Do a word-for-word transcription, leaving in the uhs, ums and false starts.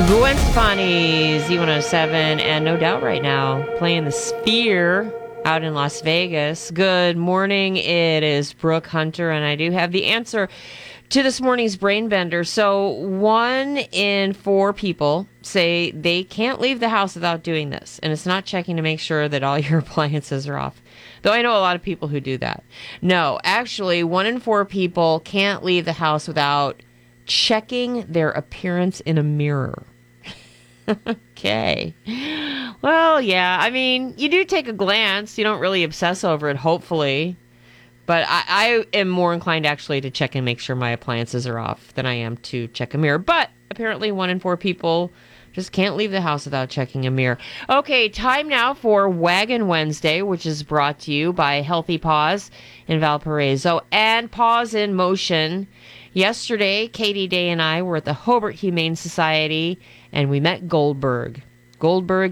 Gwen Stefani, Z one oh seven, and No Doubt right now playing the Sphere out in Las Vegas. Good morning. It is Brooke Hunter, and I do have the answer to this morning's brain bender. So, one in four people say they can't leave the house without doing this, and it's not checking to make sure that all your appliances are off. Though I know a lot of people who do that. No, actually, one in four people can't leave the house without checking their appearance in a mirror. Okay. Well, yeah, I mean, you do take a glance. You don't really obsess over it, hopefully. But I, I am more inclined actually to check and make sure my appliances are off than I am to check a mirror. But apparently one in four people just can't leave the house without checking a mirror. Okay, time now for Wagon Wednesday, which is brought to you by Healthy Paws in Valparaiso and Paws in Motion. Yesterday, Katie Day and I were at the Hobart Humane Society, and we met Goldberg. Goldberg